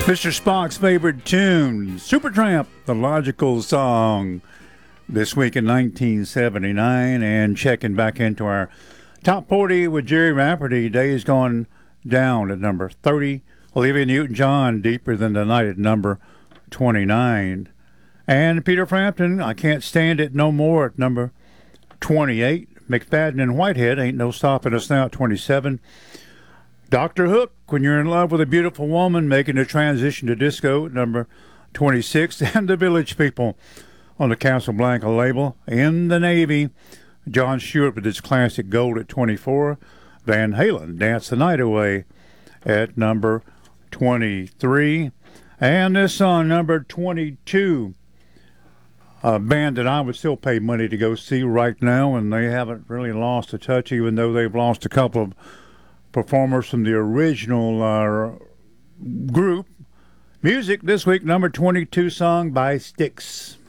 Mr. Spock's favorite tune, Supertramp, the logical song, this week in 1979. And checking back into our top 40 with Jerry Rafferty, Days Gone Down at number 30. Olivia Newton-John, Deeper Than the Night at number 29. And Peter Frampton, I Can't Stand It No More at number 28. McFadden and Whitehead, Ain't No Stopping Us Now at 27. Dr. Hook, When You're in Love with a Beautiful Woman, making the transition to disco at number 26. And the Village People on the Casablanca label. In the Navy, John Stewart with his classic Gold at 24. Van Halen, Dance the Night Away at number 23. And this song, number 22. A band that I would still pay money to go see right now, and they haven't really lost a touch, even though they've lost a couple of performers from the original group. Music this week, number 22 song by Styx.